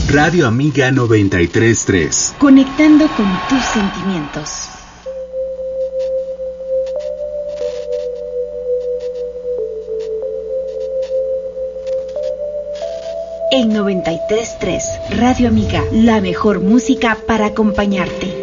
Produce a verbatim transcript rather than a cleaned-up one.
Radio Amiga noventa y tres punto tres. Conectando con tus sentimientos. En noventa y tres punto tres, Radio Amiga, la mejor música para acompañarte.